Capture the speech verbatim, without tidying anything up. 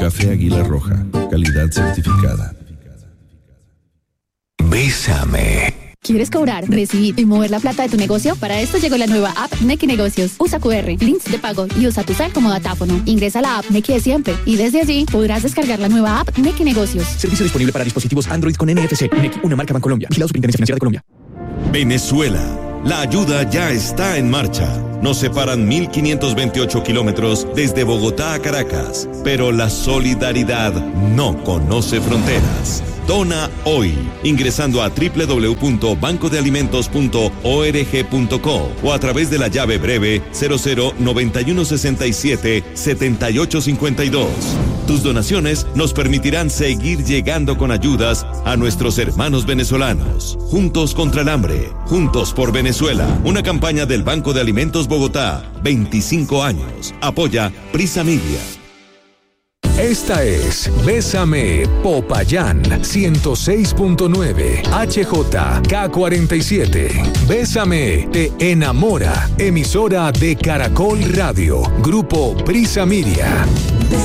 Café Águila Roja, calidad certificada. Bésame. ¿Quieres cobrar, recibir y mover la plata de tu negocio? Para esto llegó la nueva app Nequi Negocios. Usa cu erre, links de pago y usa tu cel como datáfono. Ingresa a la app Nequi de siempre y desde allí podrás descargar la nueva app Nequi Negocios. Servicio disponible para dispositivos Android con N F C. Nequi, una marca Bancolombia. Vigilado Superintendencia Financiera de Colombia. Venezuela. La ayuda ya está en marcha. Nos separan mil quinientos veintiocho kilómetros desde Bogotá a Caracas, pero la solidaridad no conoce fronteras. Dona hoy, ingresando a doble u doble u doble u punto banco de alimentos punto org punto co o a través de la llave breve cero cero noventa y uno sesenta y siete setenta y ocho cincuenta y dos. Tus donaciones nos permitirán seguir llegando con ayudas a nuestros hermanos venezolanos. Juntos contra el hambre, juntos por Venezuela. Una campaña del Banco de Alimentos Bogotá, veinticinco años. Apoya Prisa Media. Esta es Bésame Popayán ciento seis punto nueve H J K cuarenta y siete. Bésame te enamora. Emisora de Caracol Radio. Grupo Prisa Media.